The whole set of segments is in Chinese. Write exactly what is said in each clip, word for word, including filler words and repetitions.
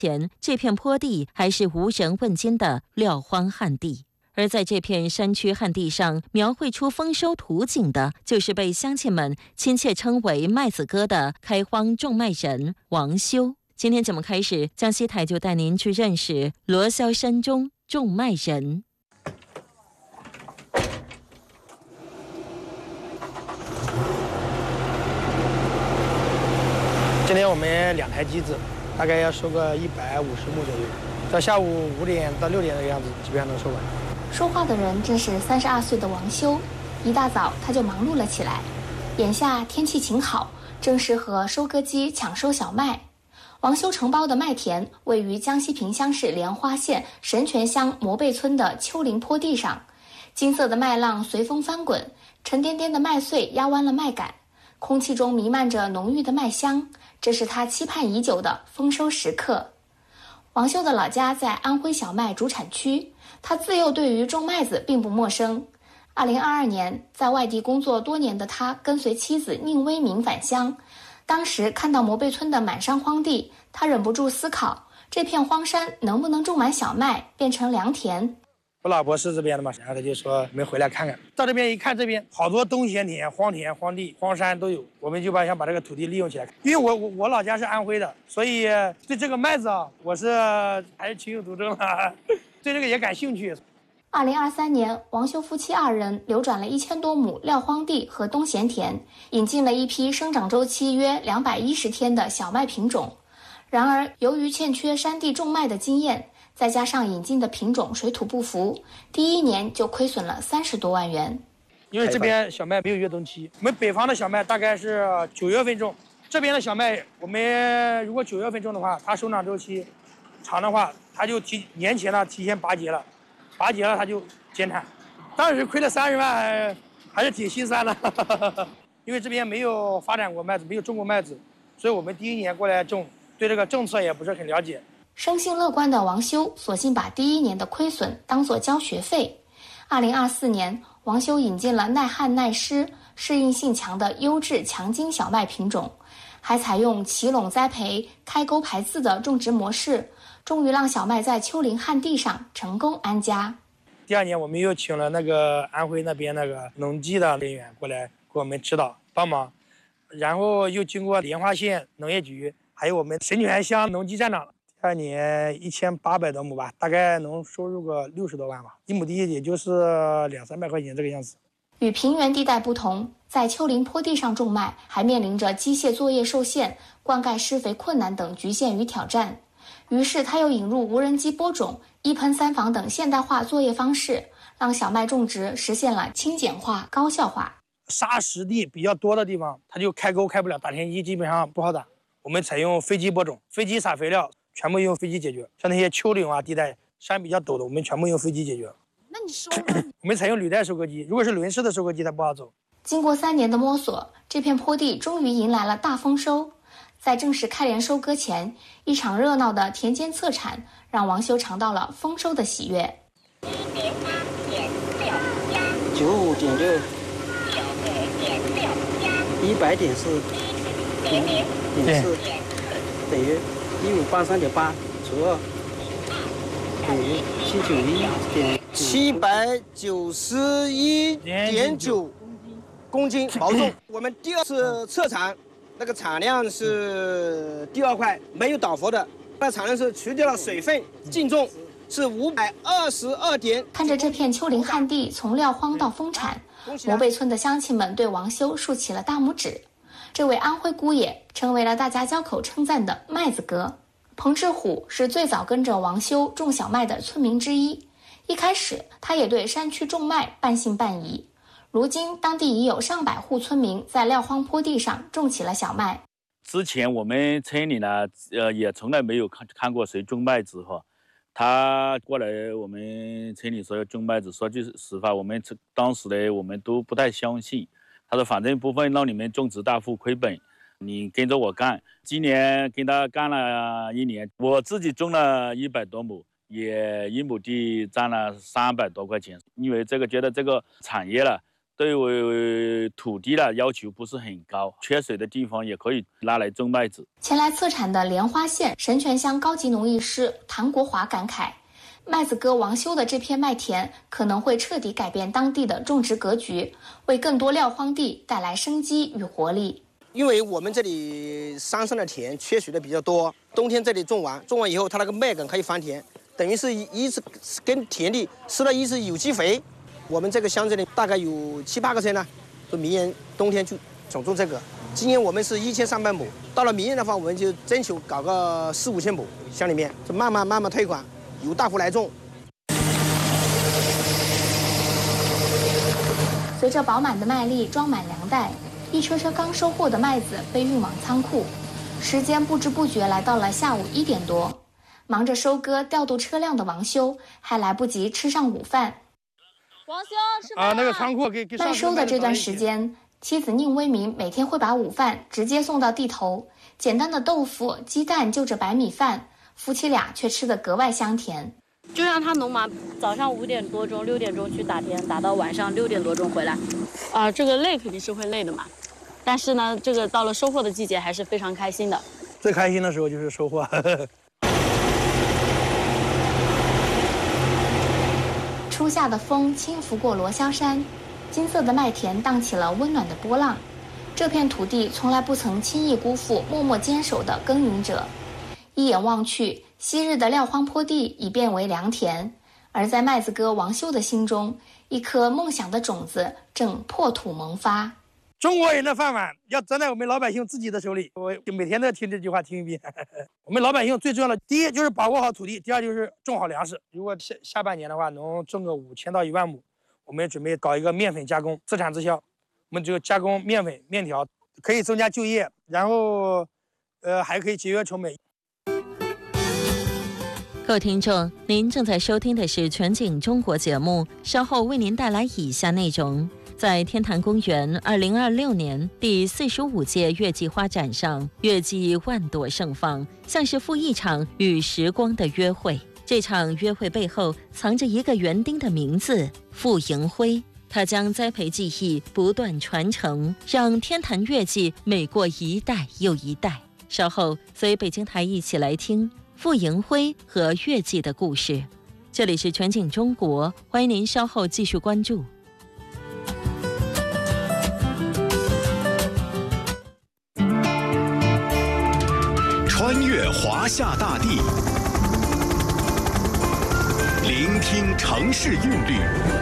前这片坡地还是无人问津的撂荒旱地。而在这片山区旱地上描绘出丰收图景的，就是被乡亲们亲切称为麦子哥的开荒种麦人王修。今天节目开始，江西台就带您去认识罗霄山中种麦人。 今天我们两台机子，大概要收个一百五十亩左右，到下午五点到六点的样子，基本上能收完。 说话的人正是三十二岁的王修，一大早他就忙碌了起来。眼下天气晴好，正适合收割机抢收小麦。王修承包的麦田位于江西萍乡市莲花县神泉乡磨背村的丘陵坡地上，金色的麦浪随风翻滚，沉甸甸的麦穗压弯了麦秆，空气中弥漫着浓郁的麦香，这是他期盼已久的丰收时刻。王修的老家在安徽小麦主产区，他自幼对于种麦子并不陌生。二零二二年，在外地工作多年的他跟随妻子宁威明返乡，当时看到磨背村的满山荒地，他忍不住思考，这片荒山能不能种满小麦，变成良田。 我老婆是这边的嘛，然后他就说我们回来看看。到这边一看，这边好多冬闲田、荒田、荒地、荒山都有，我们就把想把这个土地利用起来。因为我我我老家是安徽的，所以对这个麦子啊，我是还是情有独钟了，对这个也感兴趣。 二零二三年，王修夫妻二人流转了一千多亩撂荒地和冬闲田，引进了一批生长周期约两百一十天的小麦品种。然而，由于欠缺山地种麦的经验，再加上引进的品种水土不服，第一年就亏损了三十多万元。 因为这边小麦没有越冬期，我们北方的小麦大概是九月份种，这边的小麦我们如果九月份种的话，它生长周期长的话，它就提年前呢提前拔节了，拔节了它就减产。当时亏了三十万，还是挺心酸的，因为这边没有发展过麦子，没有种过麦子，所以我们第一年过来种，对这个政策也不是很了解。 生性乐观的王修索性把第一年的亏损当作交学费。二零二四年，王修引进了耐旱耐湿、适应性强的优质强筋小麦品种，还采用齐垄栽培、开沟排字的种植模式，终于让小麦在丘陵旱地上成功安家。 第二年，我们又请了那个安徽那边那个农技的人员过来给我们指导帮忙，然后又经过莲花县农业局，还有我们神泉乡农技站长。第二年一千八百多亩吧，大概能收入个六十多万吧，一亩地也就是两三百块钱这个样子。 与平原地带不同，在丘陵坡地上种麦还面临着机械作业受限、灌溉施肥困难等局限与挑战。于是他又引入无人机播种、一喷三防等现代化作业方式，让小麦种植实现了轻简化、高效化。 沙石地比较多的地方，它就开沟开不了，打田机基本上不好打。我们采用飞机播种，飞机撒肥料。全部用飞机解决，像那些丘陵啊地带山比较陡的，我们全部用飞机解决。 那你收我们采用履带收割机，如果是轮式的收割机它不好走。 经过三年的摸索，这片坡地终于迎来了大丰收。在正式开镰收割前，一场热闹的田间测产让王修尝到了丰收的喜悦。 九五点六，一百点四，点四，等于一五八三点八除二等于七九一点七百九十一点九公斤毛重。我们第二次测产，那个产量是第二块，没有倒伏的，那产量是除掉了水分，净重是五百二十二点。 看着这片丘陵旱地从撂荒到丰产，磨背村的乡亲们对王修竖起了大拇指。这位安徽姑爷成为了大家交口称赞的麦子哥。彭志虎是最早跟着王修种小麦的村民之一，一开始他也对山区种麦半信半疑。如今当地已有上百户村民在撂荒坡地上种起了小麦。 之前我们村里呢，呃，也从来没有看看过谁种麦子哈。他过来我们村里说要种麦子，说句实话，我们当时呢我们都不太相信。他说反正不会让你们种植大户亏本，你跟着我干。今年跟他干了一年，我自己种了一百多亩，也一亩地赚了三百多块钱。因为这个觉得这个产业了， 对于土地的要求不是很高，缺水的地方也可以拿来种麦子。 前来测产的莲花县神泉乡高级农艺师谭国华感慨，麦子哥王修的这片麦田可能会彻底改变当地的种植格局，为更多撂荒地带来生机与活力。 因为我们这里山上的田缺水的比较多，冬天这里种完，种完以后它那个麦秆可以翻田，等于是一次跟田地施了一次有机肥。我们这个乡镇里大概有七八个村呢，就明年冬天就种种这个。今年我们是一千三百亩，到了明年的话，我们就征求搞个四五千亩，乡里面就慢慢慢慢推广，由大户来种。 随着饱满的麦粒装满粮袋，一车车刚收获的麦子被运往仓库，时间不知不觉来到了下午一点多。忙着收割调度车辆的王修还来不及吃上午饭。 王修是吧？啊，那个仓库给给麦收的这段时间，妻子宁威民每天会把午饭直接送到地头，简单的豆腐、鸡蛋就着白米饭，夫妻俩却吃得格外香甜。 就让他农忙，早上五点多钟、六点钟去打田，打到晚上六点多钟回来。啊、呃，这个累肯定是会累的嘛，但是呢，这个到了收获的季节还是非常开心的。 最开心的时候就是收获。 初夏的风轻拂过罗霄山，金色的麦田荡起了温暖的波浪。这片土地从来不曾轻易辜负默默坚守的耕耘者。一眼望去，昔日的撂荒坡地已变为良田，而在麦子哥王修的心中，一颗梦想的种子正破土萌发。 中国人的饭碗要攥在我们老百姓自己的手里，我每天都要听这句话听一遍。我们老百姓最重要的，第一就是把握好土地，第二就是种好粮食。如果下下半年的话，能种个五千到一万亩，我们准备搞一个面粉加工，自产自销。我们就加工面粉、面条，可以增加就业，然后，呃，还可以节约成本。 各位听众，您正在收听的是全景中国节目，稍后为您带来以下内容。在天坛公园二零二六年第四十五届月季花展上，月季万朵盛放，像是赴一场与时光的约会。这场约会背后藏着一个园丁的名字——傅迎辉。他将栽培技艺不断传承，让天坛月季美过一代又一代。稍后随北京台一起来听傅迎辉和月季的故事。这里是全景中国，欢迎您稍后继续关注。 穿越华夏大地，聆听城市韵律，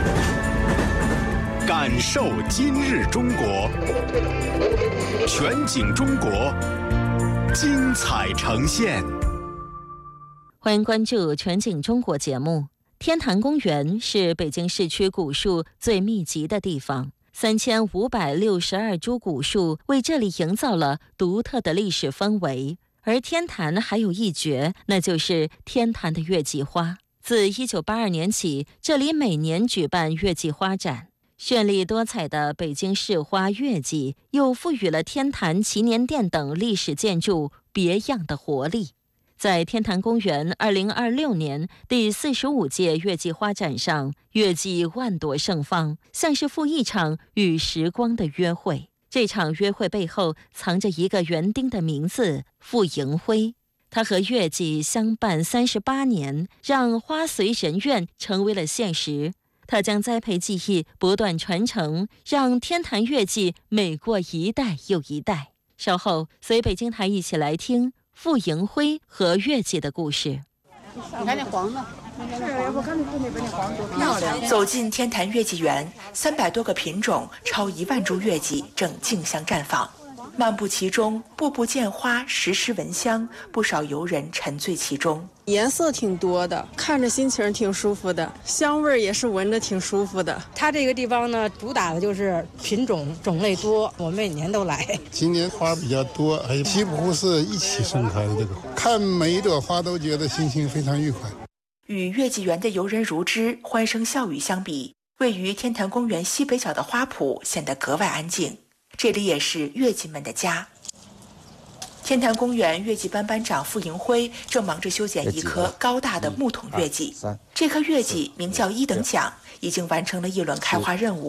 感受今日中国。全景中国，精彩呈现。 欢迎关注全景中国节目。天坛公园是北京市区古树最密集的地方，三千五百六十二株古树为这里营造了独特的历史氛围。而天坛还有一绝，那就是天坛的月季花。自一九八二年起，这里每年举办月季花展。绚丽多彩的北京市花月季，又赋予了天坛祈年殿等历史建筑别样的活力。在天坛公园二零二六年第四十五届月季花展上，月季万朵盛放，像是赴一场与时光的约会。这场约会背后藏着一个园丁的名字——傅迎辉。他和月季相伴三十八年，让花随人愿成为了现实。他将栽培技艺不断传承，让天坛月季美过一代又一代。稍后随北京台一起来听傅迎辉和月季的故事。 你看那黄的，是我看那边那黄多漂亮。 走进天坛月季园，三百多个品种，超一万株月季正竞相绽放。漫步其中，步步见花，时时闻香，不少游人沉醉其中。 颜色挺多的，看着心情挺舒服的，香味也是闻着挺舒服的。 它这个地方呢，主打的就是品种种类多，我每年都来。 今年花比较多，还有西湖是一起盛开的，这个看每一朵花都觉得心情非常愉快。 与月季园的游人如织、欢声笑语相比，位于天坛公园西北角的花圃显得格外安静。这里也是月季们的家。天坛公园月季班班长傅迎辉正忙着修剪一棵高大的木桶月季。这棵月季名叫一等奖，已经完成了一轮开花任务。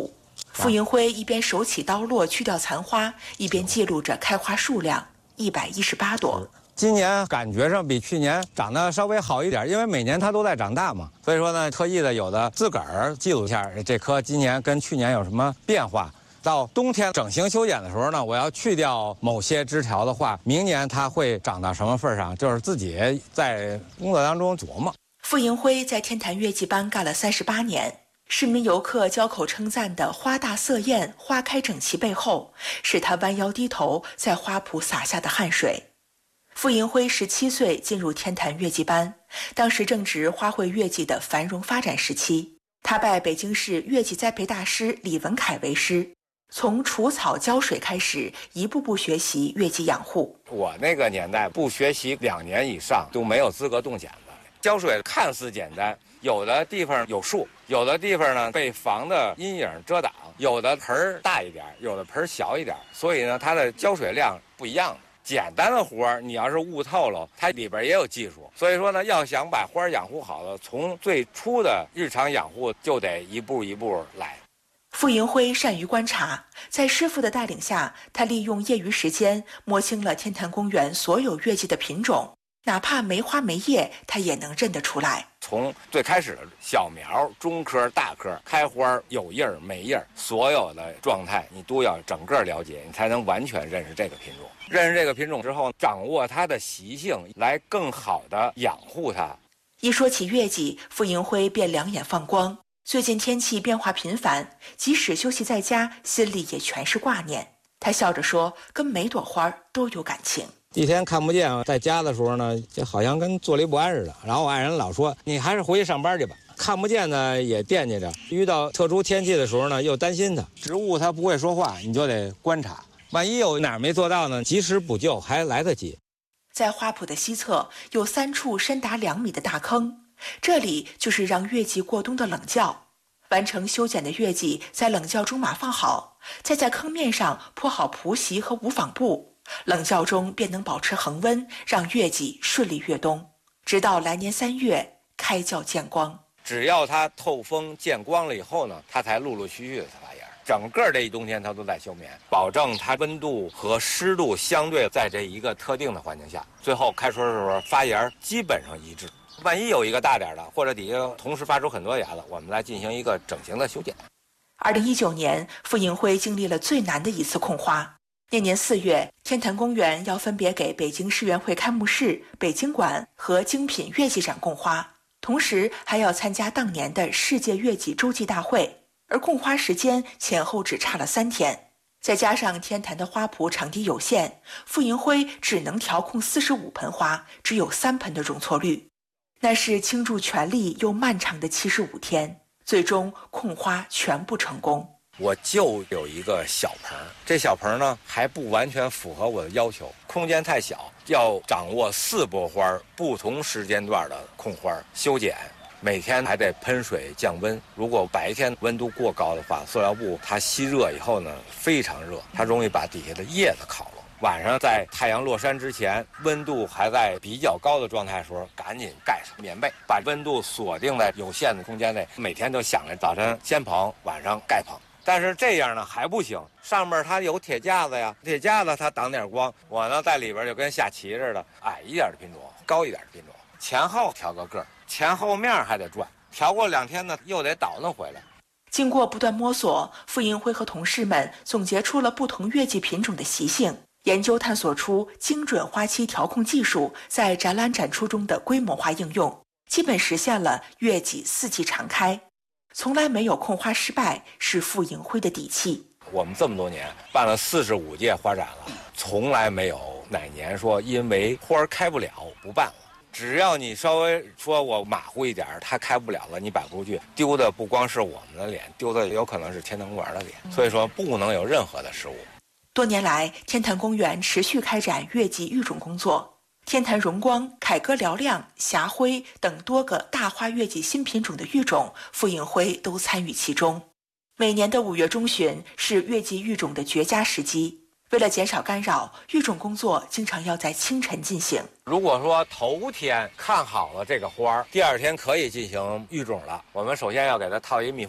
傅迎辉一边手起刀落去掉残花，一边记录着开花数量一百一十八朵。 今年感觉上比去年长得稍微好一点，因为每年它都在长大嘛，所以说呢，特意的有的自个儿记录一下这棵今年跟去年有什么变化。到冬天整形修剪的时候呢，我要去掉某些枝条的话，明年它会长到什么份上，就是自己在工作当中琢磨。 傅迎辉在天坛月季班干了三十八年，市民游客交口称赞的花大色艳、花开整齐背后，是他弯腰低头在花圃洒下的汗水。傅迎辉十七岁进入天坛月季班，当时正值花卉月季的繁荣发展时期。他拜北京市月季栽培大师李文凯为师，从除草浇水开始，一步步学习月季养护。 我那个年代不学习两年以上都没有资格动剪子。浇水看似简单，有的地方有树，有的地方呢被房的阴影遮挡，有的盆儿大一点，有的盆儿小一点，所以呢它的浇水量不一样的。简单的活儿，你要是悟透了，它里边也有技术。所以说呢，要想把花养护好了，从最初的日常养护就得一步一步来。 傅迎辉善于观察，在师傅的带领下，他利用业余时间摸清了天坛公园所有月季的品种，哪怕没花没叶，他也能认得出来。 从最开始的小苗、中颗、大颗，开花有叶儿没叶儿，所有的状态你都要整个了解，你才能完全认识这个品种。认识这个品种之后，掌握它的习性，来更好的养护它。 一说起月季，傅迎辉便两眼放光。最近天气变化频繁，即使休息在家，心里也全是挂念。他笑着说，跟每朵花都有感情。 一天看不见，在家的时候呢，就好像跟坐立不安似的。然后我爱人老说，你还是回去上班去吧。看不见呢也惦记着，遇到特殊天气的时候呢又担心它。植物它不会说话，你就得观察，万一有哪儿没做到呢，及时补救还来得及。 在花圃的西侧有三处深达两米的大坑，这里就是让月季过冬的冷窖。完成修剪的月季在冷窖中码放好，再在坑面上铺好蒲席和无纺布，冷窖中便能保持恒温，让月季顺利越冬，直到来年三月开窖见光。 只要它透风见光了以后呢，它才陆陆续续的发芽。整个这一冬天它都在休眠，保证它温度和湿度相对在这一个特定的环境下，最后开春的时候发芽基本上一致。万一有一个大点的，或者底下同时发出很多芽子，我们来进行一个整形的修剪。 二零一九年，傅迎辉经历了最难的一次控花。那年四月，天坛公园要分别给北京世园会开幕式、北京馆和精品月季展供花，同时还要参加当年的世界月季洲际大会，而供花时间前后只差了三天。再加上天坛的花圃场地有限，傅迎辉只能调控四十五盆花，只有三盆的容错率。那是倾注全力又漫长的七十五天，最终控花全部成功。 我就有一个小盆，这小盆呢还不完全符合我的要求，空间太小，要掌握四波花不同时间段的控花修剪，每天还得喷水降温。如果白天温度过高的话，塑料布它吸热以后呢非常热，它容易把底下的叶子烤了。晚上在太阳落山之前，温度还在比较高的状态的时候，赶紧盖上棉被，把温度锁定在有限的空间内。每天都想着早晨先捧，晚上盖捧。但是这样呢还不行，上面它有铁架子呀，铁架子它挡点光，我呢在里边就跟下棋似的，矮一点的品种，高一点的品种，前后调个个，前后面还得转，调过两天呢又得倒腾回来。 经过不断摸索，傅迎辉和同事们总结出了不同月季品种的习性，研究探索出精准花期调控技术在展览展出中的规模化应用，基本实现了月季四季常开。从来没有控花失败，是傅迎辉的底气。 我们这么多年办了四十五届花展了，从来没有哪年说因为花开不了不办了。只要你稍微说我马虎一点，它开不了了，你摆不出去，丢的不光是我们的脸，丢的有可能是天坛公园的脸。所以说不能有任何的失误。 多年来，天坛公园持续开展月季育种工作。天坛荣光、凯歌嘹亮、霞辉等多个大花月季新品种的育种，傅迎辉都参与其中。每年的五月中旬是月季育种的绝佳时机。为了减少干扰，育种工作经常要在清晨进行。 如果说头天看好了这个花，第二天可以进行育种了，我们首先要给它套一密封袋，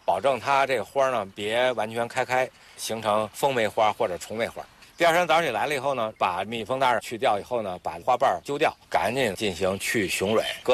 保证它这个花呢别完全开开，形成蜂媒花或者虫媒花。第二天早上起来了以后呢，把密封袋去掉以后呢，把花瓣揪掉，赶紧进行去雄蕊。